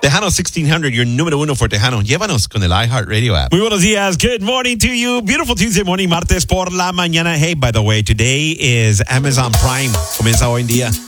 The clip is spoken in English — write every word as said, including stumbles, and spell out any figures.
Tejano sixteen hundred, your número uno for Tejano. Llévanos con el iHeartRadio app. Muy buenos días. Good morning to you. Beautiful Tuesday morning, martes por la mañana. Hey, by the way, today is Amazon Prime. Comienza hoy en día.